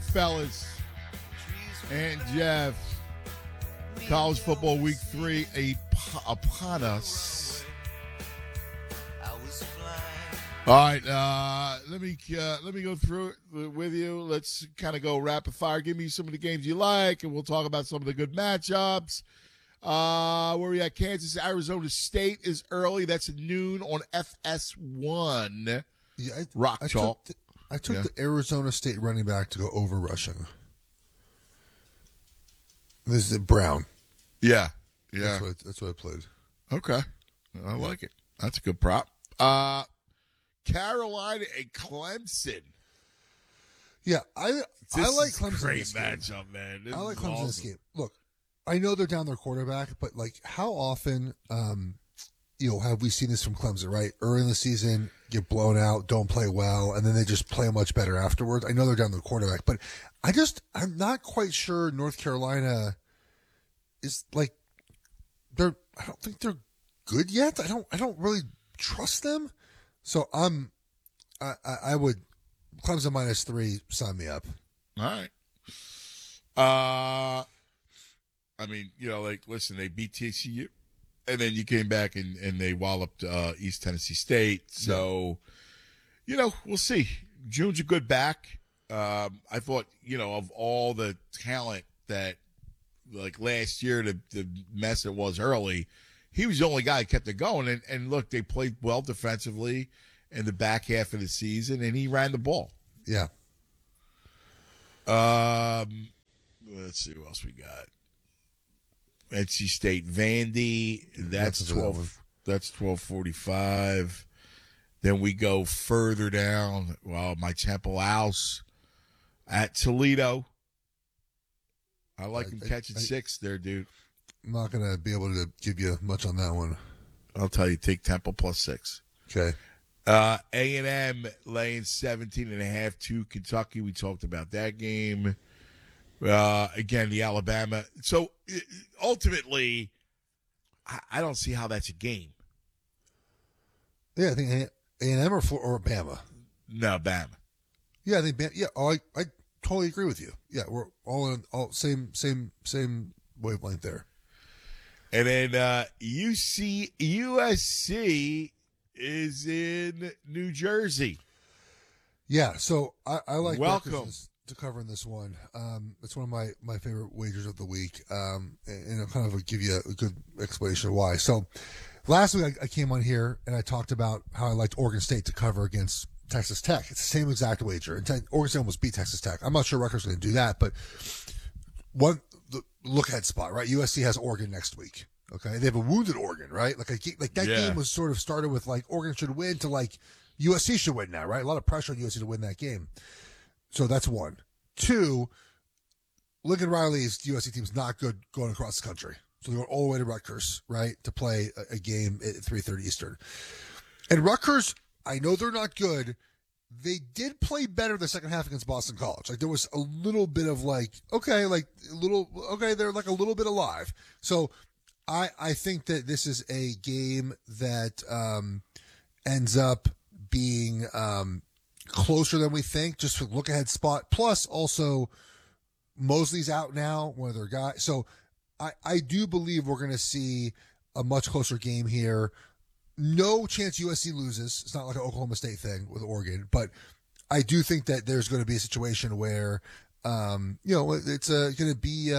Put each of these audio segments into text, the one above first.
fellas and Jeff. College football week 3 upon us. All right, let me go through it with you. Let's kind of go rapid fire. Give me some of the games you like, and we'll talk about some of the good matchups. Where we at? Kansas, Arizona State is early. That's at noon on FS1. Yeah, Rock Chalk. I took the Arizona State running back to go over rushing. This is Brown. Yeah. That's what I played. Okay. I like it. That's a good prop. Carolina and Clemson. Yeah, I like Clemson. Great this game. matchup, man. I like Clemson this game. Look, I know they're down their quarterback, but like, how often, have we seen this from Clemson? Right, early in the season, get blown out, don't play well, and then they just play much better afterwards. I know they're down their quarterback, but I'm not quite sure North Carolina is like I don't think they're good yet. I don't really trust them. So I would Clemson -3, sign me up. All right. I mean, listen, they beat TCU, and then you came back and they walloped East Tennessee State. So, we'll see. June's a good back. I thought, of all the talent that, like last year, the mess it was early, he was the only guy who kept it going. And look, they played well defensively in the back half of the season, and he ran the ball. Yeah. Let's see what else we got. NC State Vandy. That's 12. That's 12:45. Then we go further down. Well, my Temple House at Toledo. I like him catching 6 there, dude. I'm not going to be able to give you much on that one. I'll tell you, take Temple +6. Okay. A&M laying 17.5 to Kentucky. We talked about that game. Again, the Alabama. So, ultimately, I don't see how that's a game. Yeah, I think A&M or Bama? No, Bama. Yeah, I think Bama. Yeah, I totally agree with you. Yeah, we're all same wavelength there. And then USC is in New Jersey. Yeah, so I like welcome to covering this one. It's one of my favorite wagers of the week, and I'll kind of give you a good explanation of why. So last week I came on here and I talked about how I liked Oregon State to cover against Texas Tech. It's the same exact wager. Oregon State almost beat Texas Tech. I'm not sure Rutgers is going to do that, but the look ahead spot, right? USC has Oregon next week. Okay, they have a wounded Oregon, right? Like that game was sort of started with like Oregon should win to like USC should win now, right? A lot of pressure on USC to win that game. So that's one. 2, Lincoln Riley's USC team's not good going across the country. So they're going all the way to Rutgers, right, to play a game at 3:30 Eastern. And Rutgers, I know they're not good. They did play better the second half against Boston College. Like there was a little bit of they're like a little bit alive. So I think that this is a game that ends up being closer than we think, just for look ahead spot. Plus, also Mosley's out now, one of their guys. So I do believe we're going to see a much closer game here. No chance USC loses. It's not like an Oklahoma State thing with Oregon, but I do think that there's going to be a situation where, it's going to be,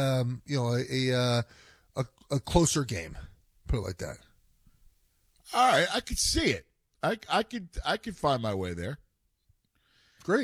a closer game. Put it like that. All right, I could see it. I could find my way there. Great.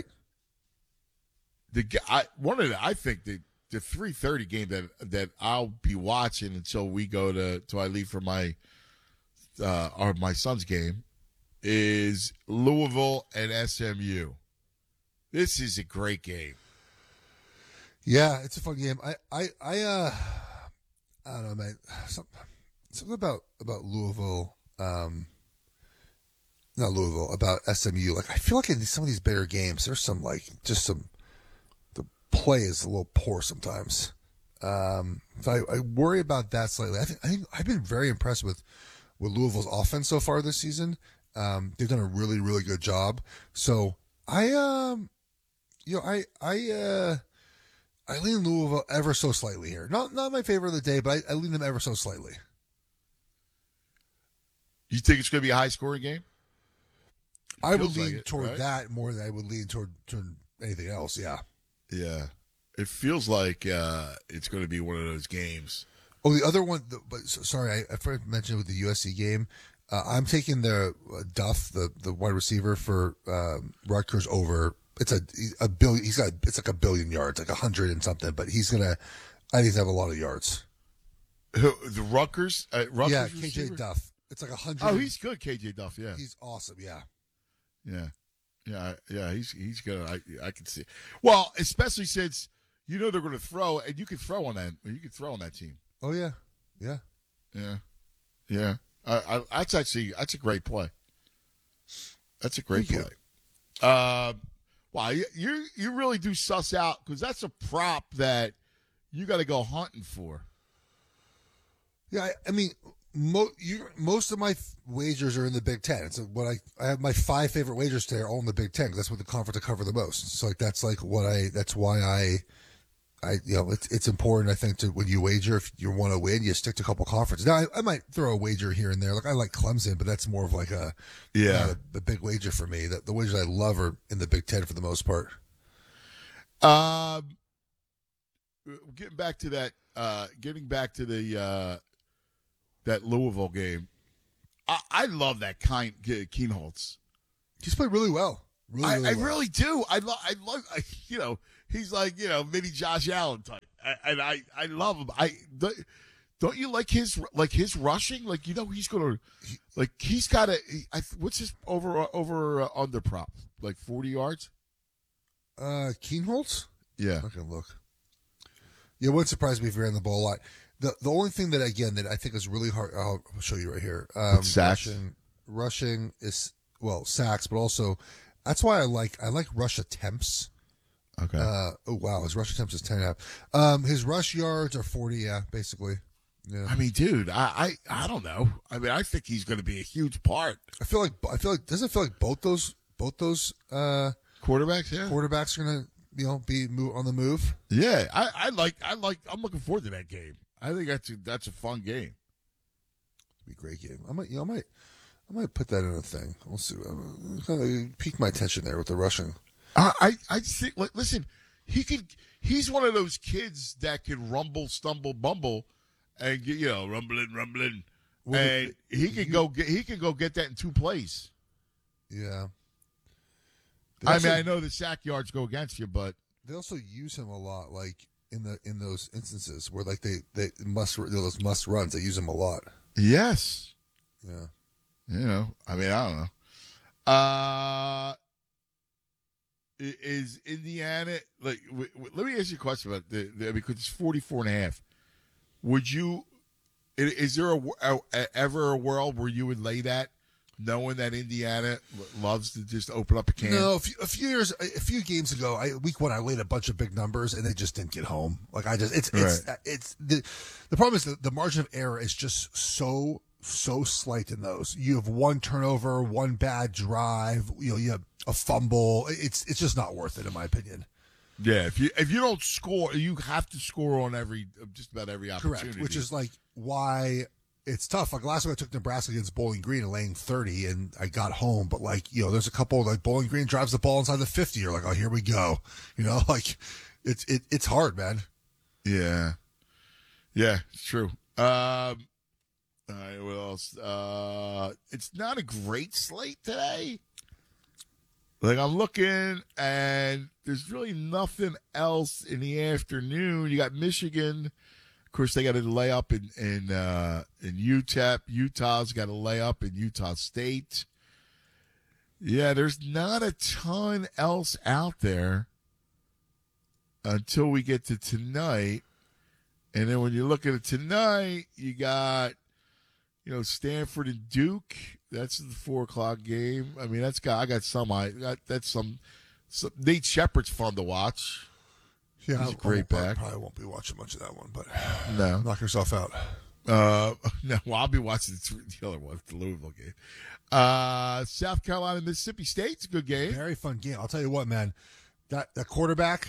I think the 3:30 game that I'll be watching until I leave for my son's game is Louisville and SMU. This is a great game. Yeah, it's a fun game. I don't know, man. Something about Louisville. Not Louisville, about SMU. Like, I feel like in some of these bigger games, there's the play is a little poor sometimes. So I worry about that slightly. I think I've been very impressed with Louisville's offense so far this season. They've done a really, really good job. So I I lean Louisville ever so slightly here. Not my favorite of the day, but I lean them ever so slightly. You think it's going to be a high-scoring game? I would Feels like lean it, toward right? that more than I would lean toward anything else. Yeah. Yeah. It feels like it's going to be one of those games. Oh, the other one, sorry, I forgot to mention with the USC game. I'm taking the Duff, the wide receiver for Rutgers over. It's a billion. It's like a billion yards, like 100 and something. But he's gonna, I think, he's have a lot of yards. The Rutgers? Rutgers Yeah, receiver? KJ Duff. It's like 100. Oh, he's good, KJ Duff. Yeah, He's awesome. Yeah. yeah. He's good. I can see. Well, especially since they're going to throw, and you can throw on that. You can throw on that team. Oh yeah. Yeah. Yeah. That's a great play. That's a great Thank play. Wow, you really do suss out because that's a prop that you got to go hunting for. Yeah. I mean, most of my wagers are in the Big Ten. It's what I have my 5 favorite wagers today are all in the Big Ten because that's what the conference I cover the most. So like that's why I it's important, I think, to when you wager, if you want to win, you stick to a couple conferences. Now, I might throw a wager here and there. Like I like Clemson, but that's more of like a big wager for me. The wagers I love are in the Big Ten for the most part. Getting back to that, that Louisville game. I love that Keenholz. He's played really well. Really I well. really do. I love. He's like mini Josh Allen type, and I love him. Don't you like his rushing? Like he's gonna he's got a. What's his over under prop? Like 40 yards. Keenholz? Yeah. I can look. Yeah, it wouldn't surprise me if he ran the ball a lot. The only thing that I think is really hard. I'll show you right here. Sacks. Rushing is sacks, but also that's why I like rush attempts. Okay. Oh wow, his rush attempts is 10.5. His rush yards are 40. Yeah, basically. Yeah. I mean, dude, I don't know. I mean, I think he's going to be a huge part. I feel like doesn't it feel like both those Quarterbacks, yeah. quarterbacks are gonna be on the move. Yeah, I'm looking forward to that game. I think that's a fun game. It'll be a great game. I might put that in a thing. We'll see. Kind of piqued my attention there with the rushing. I think. Listen, he's one of those kids that can rumble, stumble, bumble, and get rumbling, Well, and he can go get that in 2 plays. Yeah. I know the sack yards go against you, but they also use him a lot, like in those instances where like they those must runs. They use him a lot. yes, Yeah. I mean, I don't know. Is Indiana let me ask you a question about because it's 44.5. Would you? Is there ever a world where you would lay that, knowing that Indiana loves to just open up a can? No, a few games ago, week 1, I laid a bunch of big numbers and they just didn't get home. Like it's the problem is the margin of error is just so slight in those. You have one turnover, one bad drive, you have a fumble. It's just not worth it in my opinion. Yeah, if you don't score, you have to score on just about every opportunity. Correct, which is like why it's tough. Like last week I took Nebraska against Bowling Green and laying 30 and I got home, but there's a couple like Bowling Green drives the ball inside the 50. You're like, oh, here we go. Like it's hard, man. Yeah. Yeah, it's true. All right, what else? It's not a great slate today. Like I'm looking, and there's really nothing else in the afternoon. You got Michigan, of course. They got a layup in UTEP. Utah's got a layup in Utah State. Yeah, there's not a ton else out there until we get to tonight. And then when you look at it tonight, you got Stanford and Duke. That's the 4:00 game. I mean, that's some Nate Shepard's fun to watch. Yeah, he's a great back. Probably won't be watching much of that one, but no, knock yourself out. No, well, I'll be watching the other one, the Louisville game. South Carolina, Mississippi State's a good game. Very fun game. I'll tell you what, man. That quarterback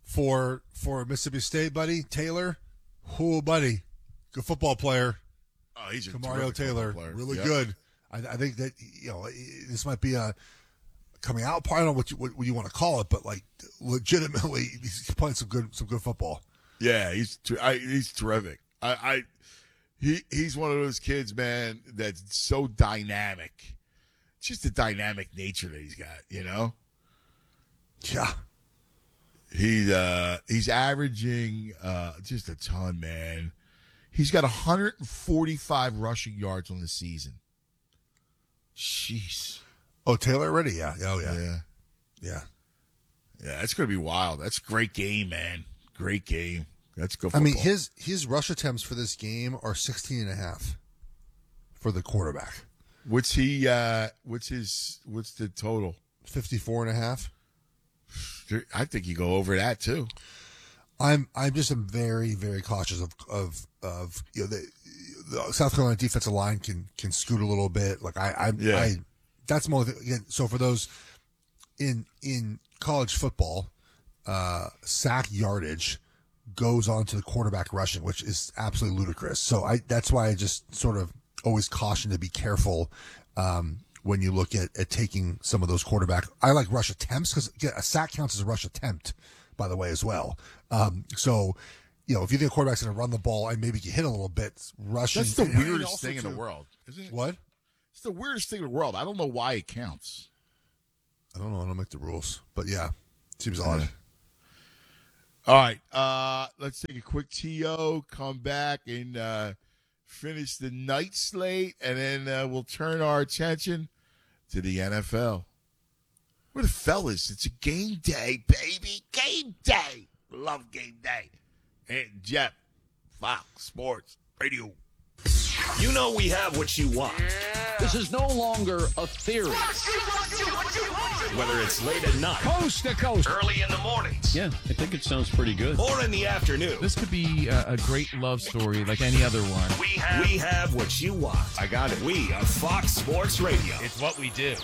for Mississippi State, buddy, Taylor. Who, buddy? Good football player. Oh, he's a Kamario Taylor, player. really Yep. good. I think that this might be a coming out part. I don't know what you want to call it, but like legitimately, he's playing some good football. Yeah, he's terrific. He's one of those kids, man, that's so dynamic. Just the dynamic nature that he's got, you know. Yeah, he's averaging just a ton, man. He's got 145 rushing yards on the season. Jeez. Oh, Taylor already? Yeah. Oh, yeah. Yeah. Yeah. Yeah, that's going to be wild. That's a great game, man. Great game. That's good I football. mean, his rush attempts for this game are 16.5 for the quarterback. What's the total? 54.5. I think you go over that too. I'm very, very cautious of the South Carolina defensive line can scoot a little bit. Like that's more again. So for those in college football, sack yardage goes on to the quarterback rushing, which is absolutely ludicrous. So that's why I just sort of always caution to be careful when you look at taking some of those quarterback. I like rush attempts because a sack counts as a rush attempt, by the way, as well. So, if you think a quarterback's going to run the ball and maybe get hit a little bit, rushing. That's the weirdest thing in the world, isn't it? What? It's the weirdest thing in the world. I don't know why it counts. I don't know. I don't make the rules, but yeah, seems odd. All right, let's take a quick TO, come back and finish the night slate, and then we'll turn our attention to the NFL. Where the fellas? It's a game day, baby. Game day. Love game day. And Jeff, Fox Sports Radio. You know we have what you want. This is no longer a theory. Whether it's late at night, Coast to coast, early in the mornings, Yeah, I think it sounds pretty good. or in the afternoon, This could be a great love story like any other one. we have what you want. I got it. We are Fox Sports Radio. It's what we do.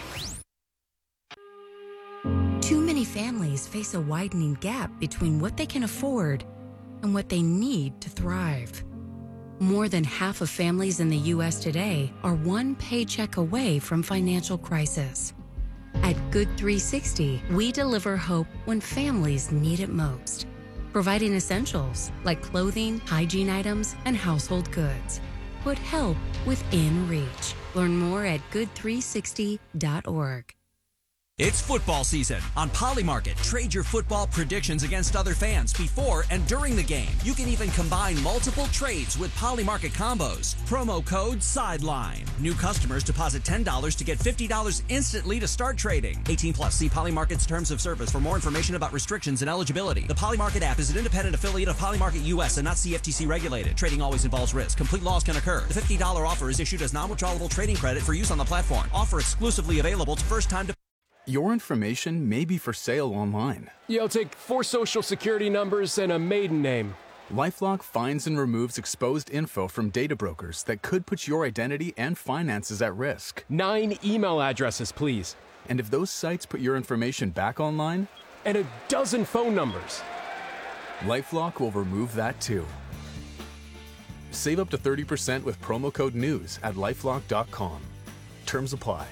Too many families face a widening gap between what they can afford and what they need to thrive. More than half of families in the U.S. today are one paycheck away from financial crisis. At Good 360, we deliver hope when families need it most, providing essentials like clothing, hygiene items, and household goods. Put help within reach. Learn more at good360.org. It's football season. On Polymarket, trade your football predictions against other fans before and during the game. You can even combine multiple trades with Polymarket combos. Promo code SIDELINE. New customers deposit $10 to get $50 instantly to start trading. 18 plus. See Polymarket's terms of service for more information about restrictions and eligibility. The Polymarket app is an independent affiliate of Polymarket US and not CFTC regulated. Trading always involves risk. Complete loss can occur. The $50 offer is issued as non-withdrawable trading credit for use on the platform. Offer exclusively available to first-time Your information may be for sale online. You'll take 4 social security numbers and a maiden name. LifeLock finds and removes exposed info from data brokers that could put your identity and finances at risk. 9 email addresses, please. And if those sites put your information back online, And a dozen phone numbers. LifeLock will remove that too. Save up to 30% with promo code NEWS at LifeLock.com. Terms apply.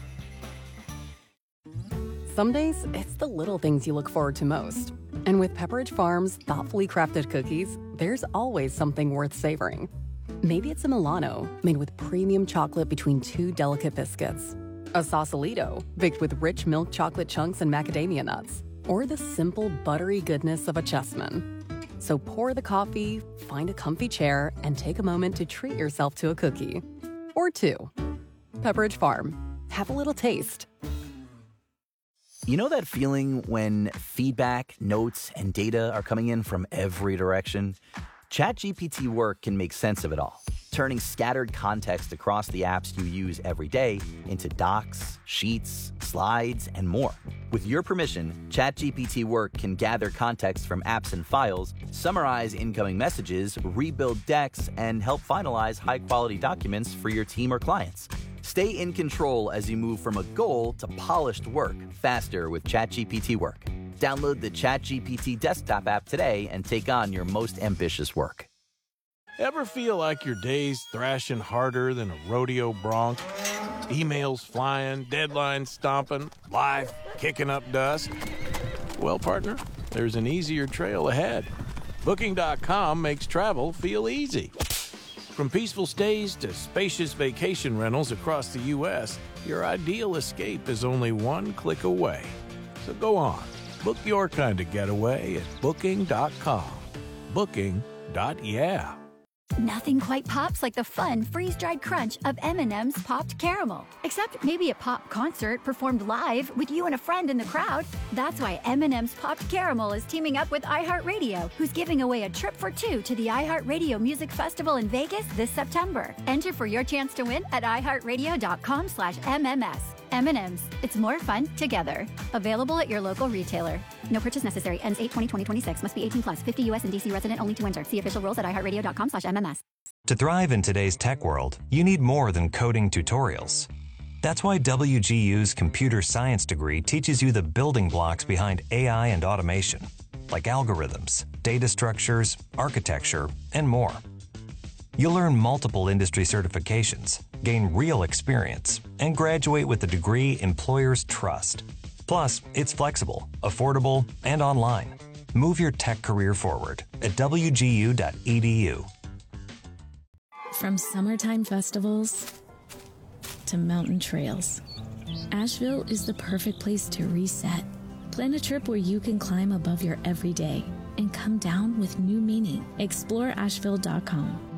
Some days, it's the little things you look forward to most. And with Pepperidge Farm's thoughtfully crafted cookies, there's always something worth savoring. Maybe it's a Milano, made with premium chocolate between 2 delicate biscuits. A Sausalito, baked with rich milk chocolate chunks and macadamia nuts. Or the simple, buttery goodness of a Chessman. So pour the coffee, find a comfy chair, and take a moment to treat yourself to a cookie. Or 2. Pepperidge Farm. Have a little taste. You know that feeling when feedback, notes, and data are coming in from every direction? ChatGPT Work can make sense of it all, turning scattered context across the apps you use every day into docs, sheets, slides, and more. With your permission, ChatGPT Work can gather context from apps and files, summarize incoming messages, rebuild decks, and help finalize high-quality documents for your team or clients. Stay in control as you move from a goal to polished work faster with ChatGPT Work. Download the ChatGPT desktop app today and take on your most ambitious work. Ever feel like your day's thrashing harder than a rodeo bronc? Emails flying, deadlines stomping, life kicking up dust? Well, partner, there's an easier trail ahead. Booking.com makes travel feel easy. From peaceful stays to spacious vacation rentals across the U.S., your ideal escape is only one click away. So go on, book your kind of getaway at Booking.com. Booking.yeah. Nothing quite pops like the fun freeze-dried crunch of M&M's Popped Caramel. Except maybe a pop concert performed live with you and a friend in the crowd. That's why M&M's Popped Caramel is teaming up with iHeartRadio, who's giving away a trip for two to the iHeartRadio Music Festival in Vegas this September. Enter for your chance to win at iHeartRadio.com/MMS. M&M's. It's more fun together. Available at your local retailer. No purchase necessary. Ends 8/20/2026. Must be 18 plus. 50 U.S. and D.C. resident only to enter. See official rules at iHeartRadio.com/MMS. To thrive in today's tech world, you need more than coding tutorials. That's why WGU's computer science degree teaches you the building blocks behind AI and automation, like algorithms, data structures, architecture, and more. You'll earn multiple industry certifications, gain real experience, and graduate with a degree employers trust. Plus, it's flexible, affordable, and online. Move your tech career forward at wgu.edu. From summertime festivals to mountain trails, Asheville is the perfect place to reset. Plan a trip where you can climb above your everyday and come down with new meaning. Explore Asheville.com.